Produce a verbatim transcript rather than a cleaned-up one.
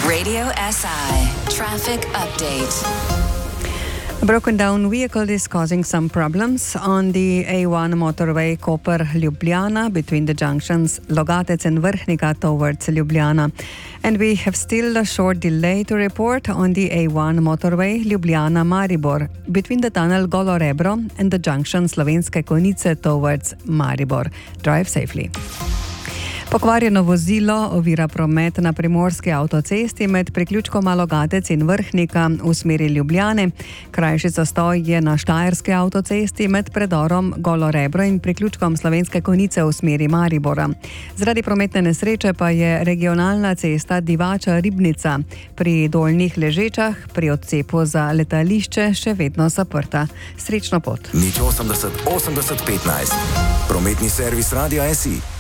Radio S I Traffic Update. A broken down vehicle is causing some problems on the A one motorway Koper-Ljubljana between the junctions Logatec and Vrhnika towards Ljubljana. And we have still a short delay to report on the A one motorway Ljubljana-Maribor between the tunnel Golo Rebro and the junction Slovenske Konjice towards Maribor. Drive safely. Pokvarjeno vozilo ovira promet na primorski avtocesti med priključkoma Logatec in Vrhnika v smeri Ljubljane. Krajši zastoj je na štajerski avtocesti med predorom Golo Rebro in priključkom Slovenske Konjice v smeri Maribora. Zaradi prometne nesreče pa je regionalna cesta Divača-Ribnica pri Dolnjih Ležečah pri odcepu za letališče še vedno zaprta. Srečno pot. Nič osemdeset osemdeset petnajst. Prometni servis Radia S I.